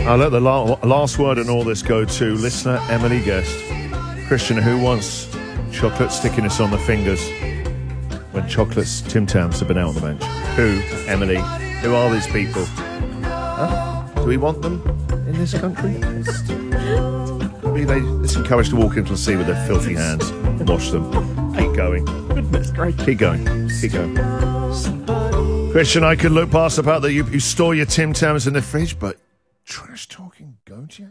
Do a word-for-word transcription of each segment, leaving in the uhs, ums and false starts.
I'll let the la- last word on all this go to listener Emily Guest. Christian, who wants chocolate stickiness on the fingers when chocolates Tim Tams have been out on the bench? Who, Emily? Who are these people? Huh? Do we want them in this country? Maybe they, it's encouraged to walk into the sea with their filthy hands and wash them. Keep going. Goodness gracious. Keep going. Keep going. Christian, I could look past the fact that you, you store your Tim Tams in the fridge, but trash talking Gautier?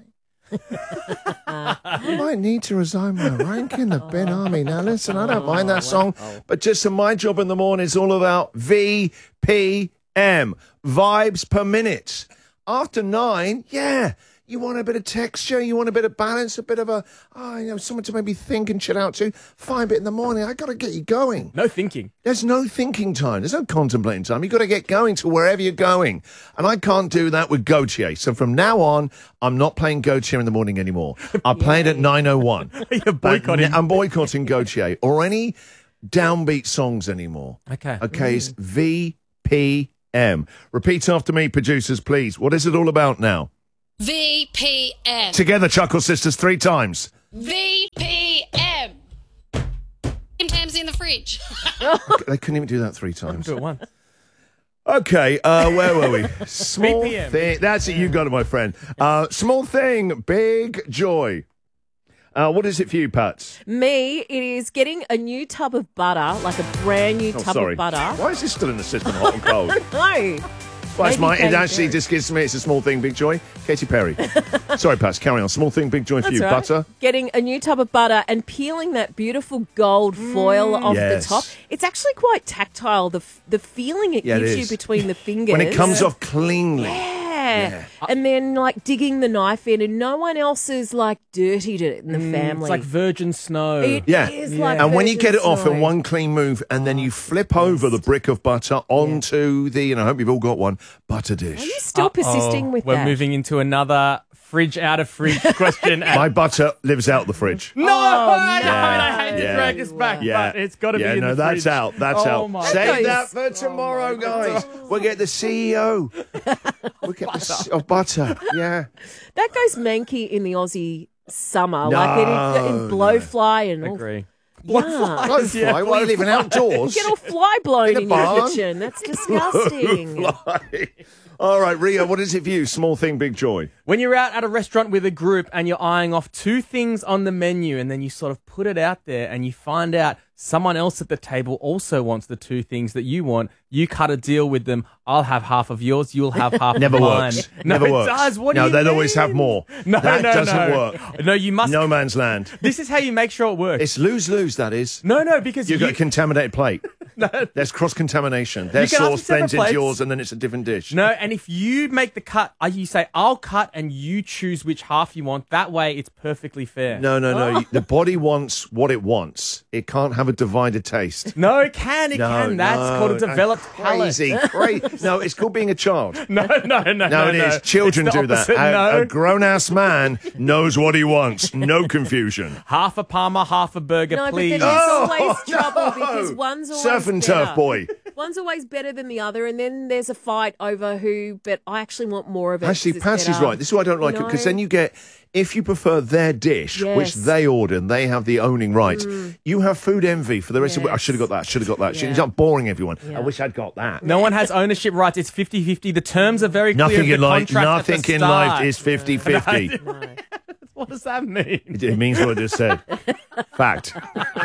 I might need to resign my rank in the Ben Army. Now, listen, I don't mind that song, but just my job in the morning is all about V P M, vibes per minute. After nine, yeah, you want a bit of texture, you want a bit of balance, a bit of a, oh, you know, someone to maybe think and chill out to. Fine, but in the morning, I got to get you going. No thinking. There's no thinking time. There's no contemplating time. You've got to get going to wherever you're going. And I can't do that with Gautier. So from now on, I'm not playing Gautier in the morning anymore. I played at nine oh one. You're boycotting. I'm boycotting Gautier or any downbeat songs anymore. Okay. Okay, it's V P M. Repeat after me, producers, please. What is it all about now? V P M. Together, Chuckle Sisters, three times. V P M. Tim Tams in the fridge. They couldn't even do that three times. Do it once. Okay, uh, where were we? Small V P M. thing. That's it. You got it, my friend. Uh, small thing, big joy. Uh, what is it for you, Pats? Me, it is getting a new tub of butter, like a brand new Oh, tub sorry. of butter. Why is this still in the system, hot and cold? No. Well, it's Maybe my, it Katy actually Perry. just gives me, it's a small thing, big joy. Katy Perry. Sorry, Pats, carry on. Small thing, big joy for That's you. right. Butter. Getting a new tub of butter and peeling that beautiful gold foil off Yes. the top. It's actually quite tactile, the f- the feeling it Yeah, it gives is. you between the fingers. When it comes off cleanly. Yeah. Yeah. And then, like, digging the knife in, and no one else has, like, dirtied it in the family. It's like virgin snow. It Yeah. is Yeah. like And when you virgin get it off snow. in one clean move and then you flip over the brick of butter onto the, and I hope you've all got one, butter dish. Are you still persisting Uh-oh. with We're that? moving into another fridge out of fridge question. My butter lives out the fridge. no, I, no. I hate Yeah. to drag us back, Yeah, but it's got to yeah, be in no, the that's fridge. out. That's oh out. My Save God. that for tomorrow, guys. We'll get the C E O. We'll get the C- of butter. Yeah. That goes manky in the Aussie summer, No, like in, in no. blowfly and all. Agree. Yeah. Blowfly. Yeah, Why are you living outdoors? Get all fly blown In in, a your barn? kitchen. That's disgusting. Blowfly. All right, Ria, what is it for you? Small thing, big joy. When you're out at a restaurant with a group and you're eyeing off two things on the menu and then you sort of put it out there and you find out someone else at the table also wants the two things that you want, you cut a deal with them. I'll have half of yours, you'll have half Never of mine. works. No, Never it works. does. What no, do you they'd always have mean? more. No, that no, doesn't no. work. No, you must. No man's land. This is how you make sure it works. It's lose-lose, that is. no, no, because You've you, got a contaminated plate. no, There's cross-contamination. Their You can ask sauce for separate blends into plates. yours and then it's a different dish. no, and if you make the cut, uh, you say, I'll cut and you choose which half you want. That way it's perfectly fair. No, no, no. The body wants what it wants. It can't have a divided taste. No, it can, it No, can. That's no, called a that's developed palate. Crazy, crazy. No, it's called being a child. No, no, no, no. No, it is. Children It's the do that. opposite, A, no. a grown-ass man knows what he wants. No confusion. Half a Parma, half a burger, No, but please. then there's Oh, always trouble no. because one's always Surf and better. turf, boy. One's always better than the other, and then there's a fight over who, but I actually want more of it. Actually, 'cause it's Patsy's better. right. This is why I don't like You it, because know? then you get, if you prefer their dish, which Yes. Mm. they order and they have the owning right, you have food envy for the rest of the I Yes. should have got that, should have got that. Yeah. It's not boring everyone. I Yeah. wish I'd got that. No one has ownership rights. It's fifty-fifty. The terms are very clear. Nothing the in life, contract at the nothing in start. life is fifty-fifty. What does that mean? It means what I just said. Fact.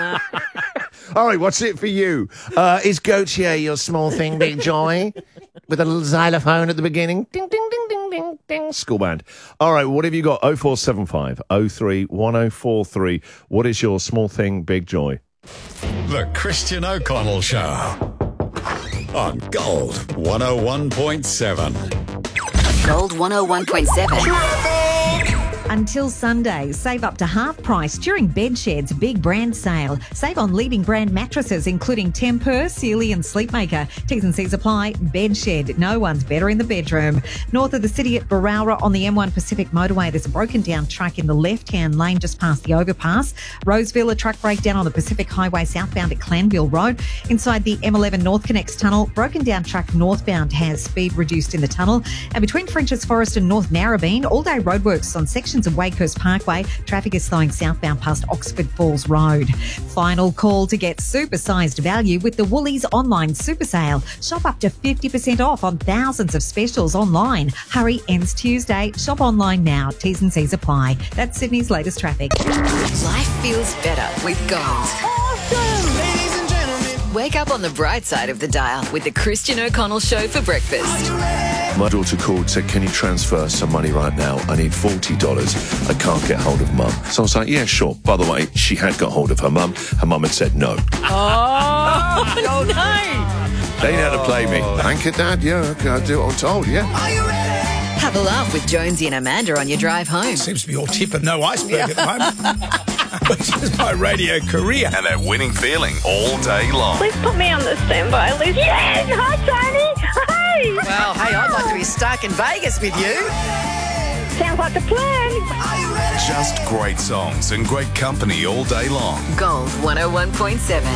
All right, what's it for you? Uh, is Gautier your small thing, big joy? With a little xylophone at the beginning. Ding, ding, ding, ding, ding, ding. School band. All right, what have you got? oh four seven five, oh three, one oh four three. What is your small thing, big joy? The Christian O'Connell Show on Gold one oh one point seven. Gold one oh one point seven. Until Sunday, save up to half price during Bedshed's big brand sale. Save on leading brand mattresses including Tempur, Sealy and Sleepmaker. T's and C's apply. Bedshed, no one's better in the bedroom. North of the city at Barowra on the M one Pacific motorway, there's a broken down truck in the left-hand lane just past the overpass. Roseville, a truck breakdown on the Pacific Highway southbound at Clanville Road. Inside the M eleven North Connects tunnel, broken down truck northbound has speed reduced in the tunnel. And between Frenchs Forest and North Narrabeen, all-day roadworks on sections of Wakehurst Parkway. Traffic is slowing southbound past Oxford Falls Road. Final call to get super-sized value with the Woolies online super sale. Shop up to fifty percent off on thousands of specials online. Hurry, ends Tuesday. Shop online now. T's and C's apply. That's Sydney's latest traffic. Life feels better with Gold. Awesome! Ladies and gentlemen. Wake up on the bright side of the dial with the Christian O'Connell Show for breakfast. My daughter called and said, can you transfer some money right now? I need forty dollars. I can't get hold of mum. So I was like, yeah, sure. By the way, she had got hold of her mum. Her mum had said no. Oh, no. They know how to play me. Thank you, Dad. Yeah, okay, I'll do what I'm told, yeah. Are you ready? Have a laugh with Jonesy and Amanda on your drive home. Seems to be all tip and no iceberg at the moment. Which is my radio career. And that winning feeling all day long. Please put me on the standby list. Yes! Hi, Tony! Hi! Well, hey, I'd like to be stuck in Vegas with you. Sounds like a plan. Just great songs and great company all day long. Gold one oh one point seven.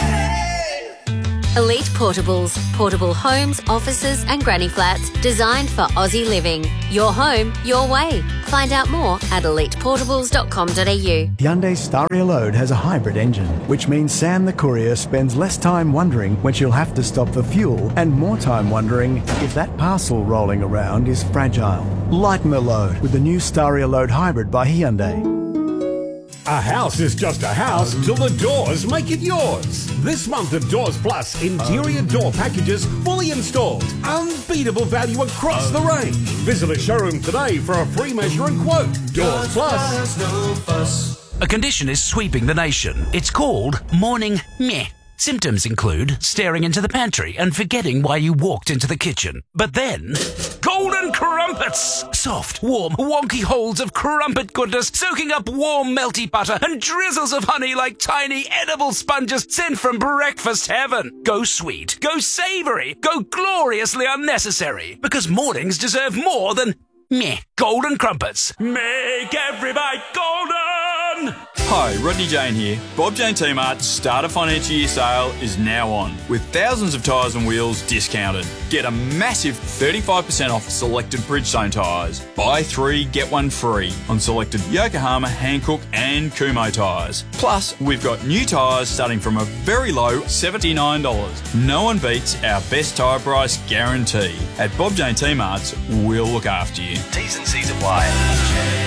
Elite Portables, portable homes, offices and granny flats designed for Aussie living. Your home, your way. Find out more at elite portables dot com dot a u. Hyundai Staria Load has a hybrid engine, which means Sam the courier spends less time wondering when she'll have to stop for fuel and more time wondering if that parcel rolling around is fragile. Lighten the load with the new Staria Load Hybrid by Hyundai. A house is just a house till the doors make it yours. This month of Doors Plus interior door packages fully installed. Unbeatable value across the range. Visit a showroom today for a free measure and quote. Doors Plus. A condition is sweeping the nation. It's called morning meh. Symptoms include staring into the pantry and forgetting why you walked into the kitchen. But then, golden crumpets! Soft, warm, wonky holes of crumpet goodness soaking up warm, melty butter and drizzles of honey like tiny edible sponges sent from breakfast heaven. Go sweet, go savoury, go gloriously unnecessary. Because mornings deserve more than meh. Golden crumpets. Make every bite golden! Hi, Rodney Jane here. Bob Jane T-Mart's Starter Financial Year sale is now on, with thousands of tyres and wheels discounted. Get a massive thirty-five percent off selected Bridgestone tyres. Buy three, get one free on selected Yokohama, Hankook and Kumho tyres. Plus, we've got new tyres starting from a very low seventy-nine dollars. No one beats our best tyre price guarantee. At Bob Jane T-Mart's, we'll look after you. T's and C's apply.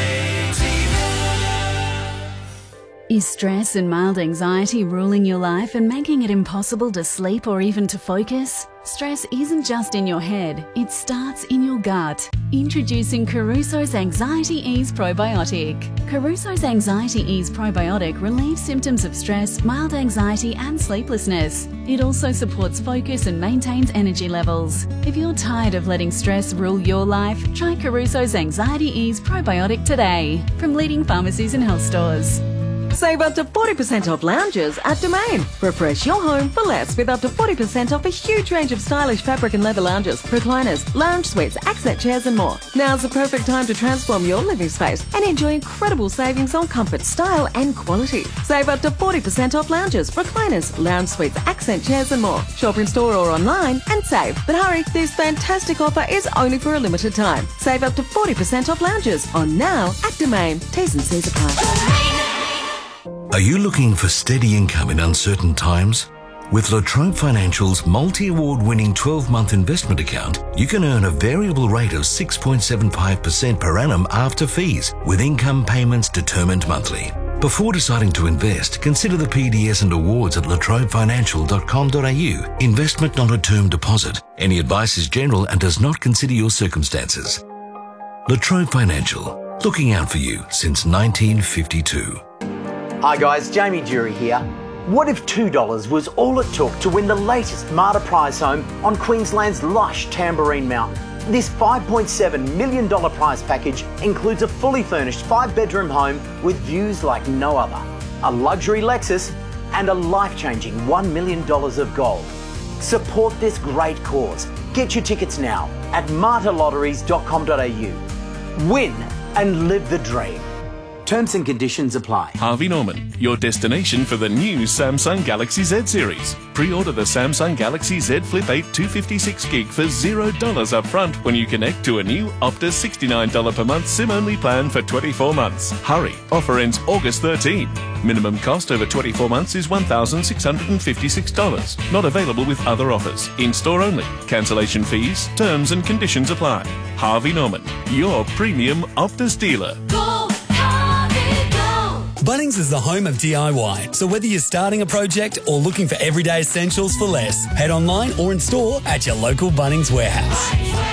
Is stress and mild anxiety ruling your life and making it impossible to sleep or even to focus? Stress isn't just in your head, it starts in your gut. Introducing Caruso's Anxiety Ease Probiotic. Caruso's Anxiety Ease Probiotic relieves symptoms of stress, mild anxiety and sleeplessness. It also supports focus and maintains energy levels. If you're tired of letting stress rule your life, try Caruso's Anxiety Ease Probiotic today from leading pharmacies and health stores. Save up to forty percent off lounges at Domain. Refresh your home for less with up to forty percent off a huge range of stylish fabric and leather lounges, recliners, lounge suites, accent chairs and more. Now's the perfect time to transform your living space and enjoy incredible savings on comfort, style and quality. Save up to forty percent off lounges, recliners, lounge suites, accent chairs and more. Shop in store or online and save. But hurry, this fantastic offer is only for a limited time. Save up to forty percent off lounges on now at Domain. T's and C's apply. Are you looking for steady income in uncertain times? With La Trobe Financial's multi-award winning twelve-month investment account, you can earn a variable rate of six point seven five percent per annum after fees, with income payments determined monthly. Before deciding to invest, consider the P D S and awards at la trobe financial dot com dot a u. Investment not a term deposit. Any advice is general and does not consider your circumstances. La Trobe Financial, looking out for you since nineteen fifty-two. Hi guys, Jamie Jury here. What if two dollars was all it took to win the latest Marta Prize home on Queensland's lush Tamborine Mountain? This five point seven million dollars prize package includes a fully furnished five-bedroom home with views like no other, a luxury Lexus, and a life-changing one million dollars of gold. Support this great cause. Get your tickets now at marta lotteries dot com dot a u. Win and live the dream. Terms and conditions apply. Harvey Norman, your destination for the new Samsung Galaxy Z series. Pre-order the Samsung Galaxy Z Flip eight two fifty-six gig for zero dollars up front when you connect to a new Optus sixty-nine dollars per month SIM-only plan for twenty-four months. Hurry, offer ends August thirteenth. Minimum cost over twenty-four months is one thousand six hundred fifty-six dollars. Not available with other offers. In-store only. Cancellation fees, terms and conditions apply. Harvey Norman, your premium Optus dealer. Bunnings is the home of D I Y, so whether you're starting a project or looking for everyday essentials for less, head online or in store at your local Bunnings warehouse.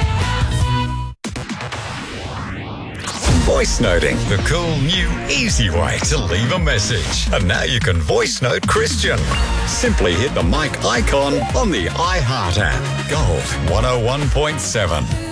Voice noting, the cool new easy way to leave a message. And now you can voice note Christian. Simply hit the mic icon on the iHeart app. Gold one oh one point seven.